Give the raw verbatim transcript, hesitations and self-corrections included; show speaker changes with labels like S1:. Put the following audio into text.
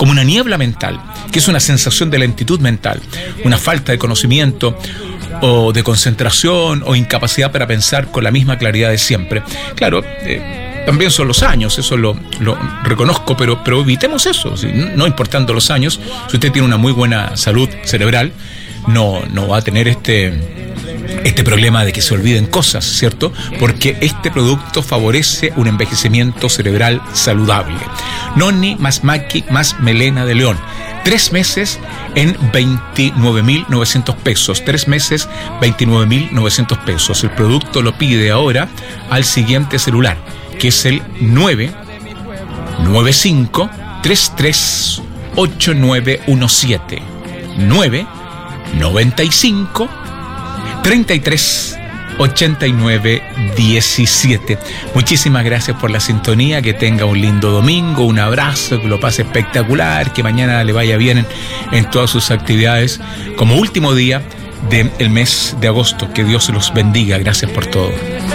S1: como una niebla mental, que es una sensación de lentitud mental, una falta de conocimiento o de concentración o incapacidad para pensar con la misma claridad de siempre. Claro, eh, también son los años, eso lo, lo reconozco, pero, pero evitemos eso, ¿sí? No importando los años. Si usted tiene una muy buena salud cerebral, no, no va a tener este... este problema de que se olviden cosas, ¿cierto? Porque este producto favorece un envejecimiento cerebral saludable. Noni más Maqui más melena de león. Tres meses en veintinueve mil novecientos pesos. Tres meses, veintinueve mil novecientos pesos. El producto lo pide ahora al siguiente celular, que es el nueve nueve cinco tres tres ocho nueve uno siete. nueve noventa y cinco treinta y tres ochenta y nueve diecisiete. Muchísimas gracias por la sintonía, que tenga un lindo domingo, un abrazo, que lo pase espectacular, que mañana le vaya bien en, en todas sus actividades como último día del mes de agosto. Que Dios los bendiga. Gracias por todo.